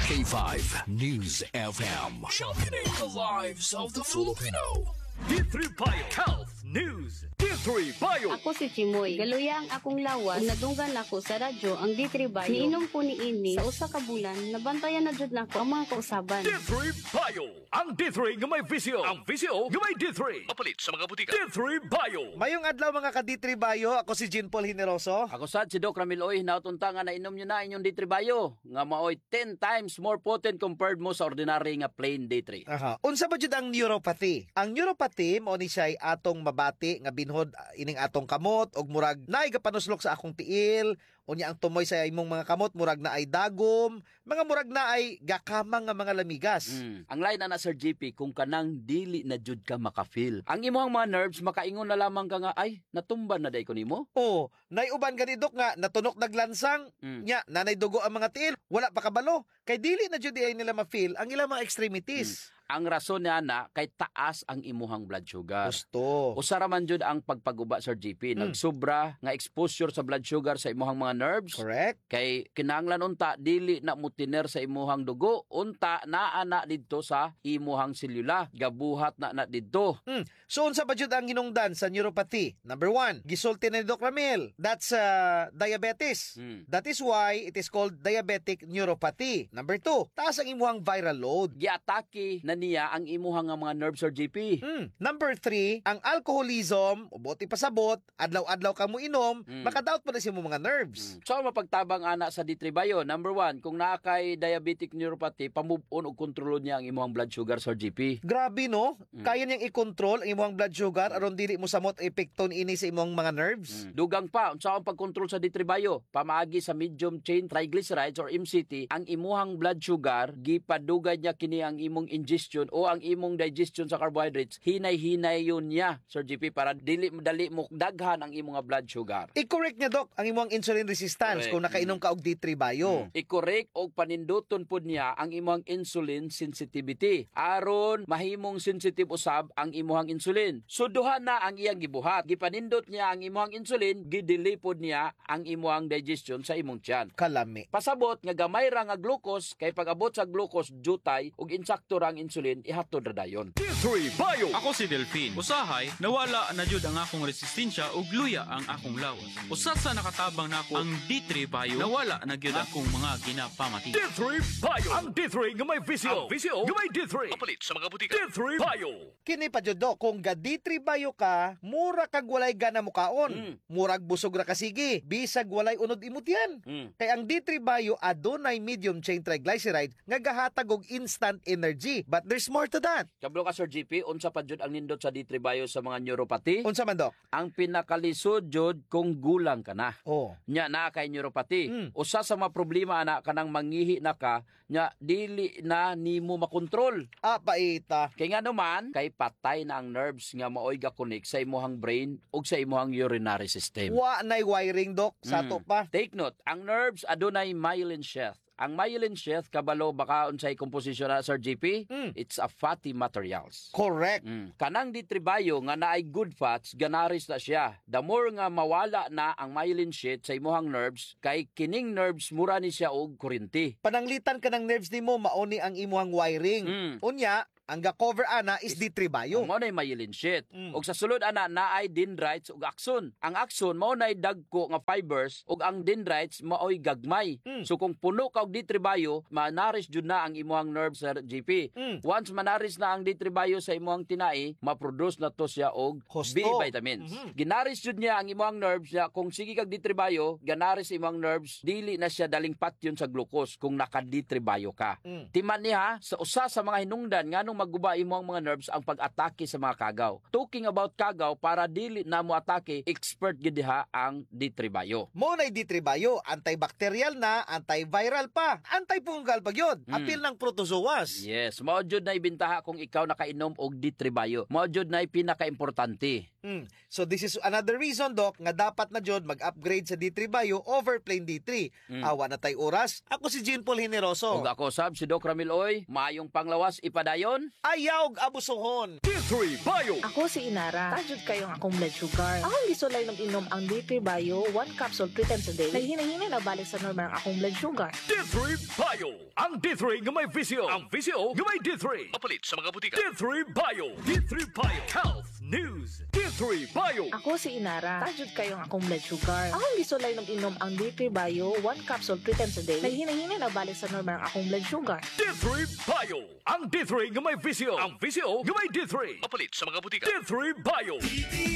K5 News FM. Championing the lives of the Filipino. D3 Bio Health News. D3 Bio. Ako si Chimoy. Galuya ang akong lawas. Nadunggan ako sa radyo ang D3 Bio. Niinom ko ni ini sa usa ka bulan. Nabantayan na jud nako ang mga kausaban. D3 Bio. Ang D3 nga may visio. Ang visio nga may D3. Mapalit sa mga butika. D3 Bio. Mayong adlaw mga ka-D3 Bayo, ako si Jean Paul Generoso. Ako sad si Doc Ramiloy, nautunta nga nainom nyo na inyong D3 Bio, nga maoy 10 times more potent compared mo sa ordinary nga plain D3. Aha. Unsa ba jud ang neuropathy? Ang neuropathy mao ni siya atong mabati nga binhod ining atong kamot og murag naay gapanuslok sa akong tiil, unya ang tumoy sa imong mga kamot murag na ay dagom, mga murag na ay gakamang nga mga lamigas. Ang line na Sir GP kung kanang dili na jud ka makafeel. Ang imong mga nerves makaingon na lamang ka nga ay natumba na day ko nimo. Oh, nay uban gani dok nga natunok naglansang, nya nanay dugo ang mga tiil, wala pa kabalo. Kay dili na jud ay nila ma-feel ang ilang mga extremities. Ang rason niya na kay taas ang imuhang blood sugar. Gusto. Usara man jud ang pagpaguba Sir GP, nagsubra nga exposure sa blood sugar sa imuhang mga nerves. Correct. Kay kinahanglan unta dili na mutiner sa imuhang dugo, unta naa na didto sa imuhang selula, gabuhat na didto. So unsa ba jud ang hinungdan sa neuropathy? Number 1, gisulti ni Doc Ramil. That's diabetes. That is why it is called diabetic neuropathy. Number 2, taas ang imuhang viral load. Giatake na niya ang imuhang nga mga nerves Sir GP. Number 3, ang alcoholism, ubot ipasabot, adlaw-adlaw ka mo inom, makadaot pa na siya mo mga nerves. So mapagtabang ana sa D3 Bio, number 1, kung naa kay diabetic neuropathy, pamove on og kontrolo niya ang imuhang blood sugar Sir GP. Grabe no? Kaya niyang i-control ang imuhang blood sugar aron dili mo samot epekton ini sa imong mga nerves. Dugang pa, unsa ang pagkontrol sa D3 Bio? Pamaagi sa medium chain triglycerides or MCT, ang imuhang blood sugar gipadugay niya kini ang imong ingestion o ang imong digestion sa carbohydrates, hinay-hinay yun niya, Sir GP, para dili madali mo daghan ang imong blood sugar. I-correct niya, Doc, ang imong insulin resistance Correct. kung nakainom ka og D3 Bio. I-correct og paninduton pod niya ang imong insulin sensitivity aron mahimong sensitive usab ang imong insulin. So duha na ang iyang gibuhat. Gipanindot niya ang imong insulin, gidelay pod niya ang imong digestion sa imong tiyan. Kalami. Pasabot nga gamay ra nga glucose, kay pag-abot sa glucose jutay ug insakto ra ang insulin ihatod ra dayon. D3 Bio. Ako si Delphine. Usahay, nawala na jud ang akong resistensya ug luya ang akong lawas. Usa sa nakatabang nako ang D3 Bio, nawala na gyud akong mga ginapamati. D3 Bio. Ang D3 nga may visio. Ang visio nga may D3. Mapalit sa mga butika. D3 Bio. Kini pa jud, Doc, kung ga D3 Bio ka, mura kag walay gana mo kaon. Murag busog ra ka sige, bisag walay unod imutyan. Kay ang D3 Bio adunay medium chain triglyceride nga gahatag og instant energy. But there's more to that. Kablo ka Sir GP, unsa pa jud ang nindot sa D3 Bio sa mga neuropathy? Unsa man, Doc? Ang pinakalisod jud kung gulang ka na. Oh. Nya na kay neuropathy. Usa sa mga problema ana kanang mangihi na ka, nya dili na nimo makontrol. Paita. Kay nga naman, kay patay na ang nerves nga maoy ga-connect sa imuhang brain ug sa imuhang urinary system. Wa nay wiring, Doc, sa to pa. Take note, ang nerves adunay myelin sheath. Ang myelin sheath kabalo baka unsay komposisyon na Sir GP? It's a fatty materials. Correct. Kanang D3 Bio nga naay good fats, ganaris na siya. The more nga mawala na ang myelin sheath sa imuhang nerves, kay kining nerves mura ni siya og kuryente. Pananglitan ka ng nerves nimo mauni ang imuhang wiring. Unya, ang ga-cover ana is D3 Bio. Mao nay myelin sheath. Ug sa sulod ana naay dendrites ug axon. Ang axon mao nay dagko nga fibers ug ang dendrites maoy gagmay. So kung puno ka og D3 Bio, manaris jud na ang imuhang nerves Sir GP. Once manaris na ang D3 Bio sa imuhang tinai, ma-produce na to siya og Husto. B vitamins. Ginaris jud niya ang imuhang nerves niya. Kung sige kag D3 Bio, ganaris imuhang nerves, dili na siya daling patyon sa glucose kung naka D3 Bio ka. Timan niya sa usa sa mga hinungdan nganong maguba imo ang mga nerves ang pag-atake sa mga kagaw. Talking about kagaw, para dili na mo atake, expert gid diha ang D3 Bio. Mo na D3 Bio, antibacterial na, antiviral pa, antifungal pa gyud. Apil ng protozoas. Yes, mao jud na ibintaha kung ikaw nakainom og D3 Bio. Mao jud na pinaka-importante. So this is another reason, Doc, nga dapat na jud mag-upgrade sa D3 Bio over plain D3. Awa na tay oras. Ako si Jean Paul Generoso. Ug ako sab si Doc Ramil Oy, maayong panglawas ipadayon. ayaw abusuhon. D3 Bio. Ako si Inara. Tajud kayong akong blood sugar. Akong gisulay inom ang D3 Bio, 1 capsule 3 times a day. Naghinay-hinay na balik sa normal ang akong blood sugar. D3 Bio. Ang D3 nga may visyo. Ang visyo nga may D3. Papalit sa mga butika. D3 Bio. D3 Bio. Health News. D3 Bio. Ako si Inara. Tajud kayong akong blood sugar. Akong gisulay inom ang D3 Bio, 1 capsule 3 times a day. Naghinay-hinay na balik sa normal ang akong blood sugar. D3 Bio. Ang D3 nga may visyo. Ang visyo nga may D3. Papalit sa mga butika. D3 Bio.